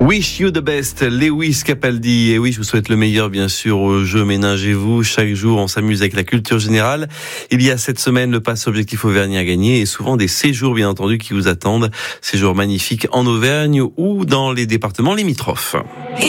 Wish you the best, Lewis Capaldi. Et oui, je vous souhaite le meilleur, bien sûr, au jeu Ménagez-vous. Chaque jour, on s'amuse avec la culture générale. Il y a cette semaine le pass objectif Auvergne à gagner et souvent des séjours, bien entendu, qui vous attendent. Séjours magnifiques en Auvergne ou dans les départements limitrophes.